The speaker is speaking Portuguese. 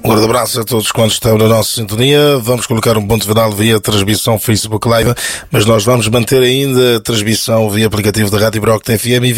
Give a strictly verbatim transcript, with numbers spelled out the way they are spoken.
Um grande abraço a todos quantos estão na nossa sintonia. Vamos colocar um ponto final via transmissão Facebook Live, mas nós vamos manter ainda a transmissão via aplicativo da Rádio Brockton F M.